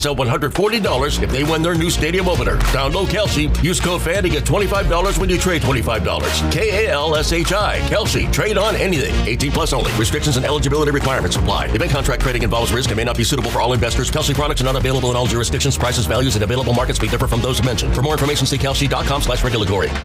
Sell $140 if they win their new stadium opener. Download Kelsey. Use code FAN to get $25 when you trade $25. KALSHI. Kelsey. Trade on anything. 18 plus only. Restrictions and eligibility requirements apply. Event contract trading involves risk and may not be suitable for all investors. Kelsey products are not available in all jurisdictions. Prices, values, and available markets may differ from those mentioned. For more information, see kelsey.com/regulatory.